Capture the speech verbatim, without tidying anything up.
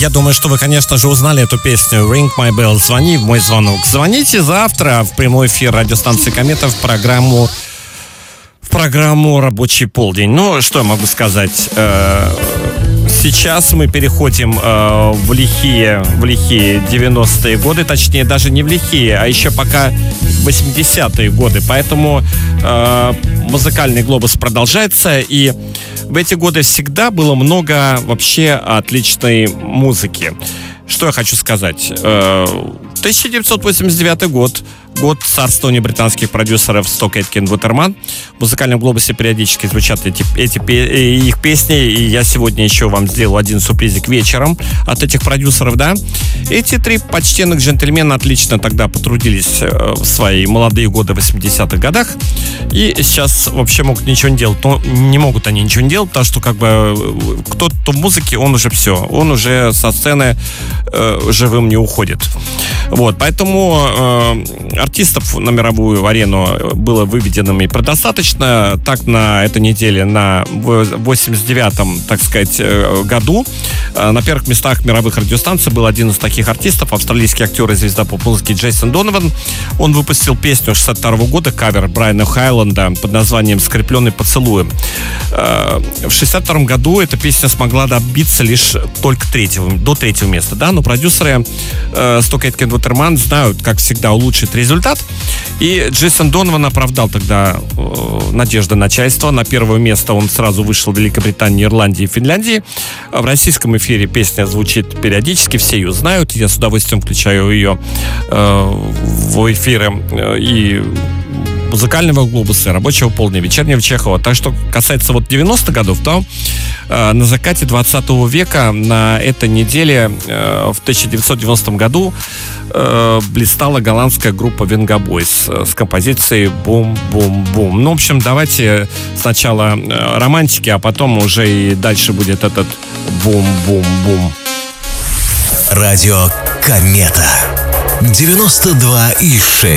Я думаю, что вы, конечно же, узнали эту песню «Ring My Bell», «Звони в мой звонок». Звоните завтра в прямой эфир радиостанции «Комета» в программу, в программу «Рабочий полдень». Ну, что я могу сказать? Сейчас мы переходим э, в лихие, в лихие девяностые годы, точнее, даже не в лихие, а еще пока восьмидесятые годы. Поэтому э, музыкальный глобус продолжается, и в эти годы всегда было много вообще отличной музыки. Что я хочу сказать? Э, тысяча девятьсот восемьдесят девятый год. Год царствования британских продюсеров Сток Эйткин Уотерман. В музыкальном глобусе периодически звучат эти, эти их песни, и я сегодня еще вам сделал один сюрпризик вечером от этих продюсеров, да. Эти три почтенных джентльмена отлично тогда потрудились в свои молодые годы в восьмидесятых годах, и сейчас вообще могут ничего не делать. Но не могут они ничего не делать, потому что как бы кто-то в музыке, он уже все, он уже со сцены э, живым не уходит. Вот, поэтому э, артистов на мировую арену было выведенными предостаточно. Так, на этой неделе, на восемьдесят девятом, так сказать, году на первых местах мировых радиостанций был один из таких артистов, австралийский актер и звезда поп-музыки Джейсон Донован. Он выпустил песню шестьдесят второго года, кавер Брайана Хайланда под названием «Скрепленный поцелуем». В шестьдесят втором году эта песня смогла добиться лишь только третьего, до третьего места, да, но продюсеры Сток Эйткин Уотерман знают, как всегда, улучшить результат. И Джейсон Донован оправдал тогда э, надежды начальства. На первое место он сразу вышел в Великобритании, Ирландии и Финляндии. В российском эфире песня звучит периодически, все ее знают. Я с удовольствием включаю ее э, в эфиры э, и музыкального глобуса, рабочего полдня, вечернего Чехова. Так что касается вот девяностых годов, то э, на закате двадцатого века на этой неделе э, в тысяча девятьсот девяностом году э, блистала голландская группа Venga Boys э, с композицией «Бум-бум-бум». Ну, в общем, давайте сначала э, романтики, а потом уже и дальше будет этот «Бум-бум-бум». Радио «Комета» девяносто два и шесть.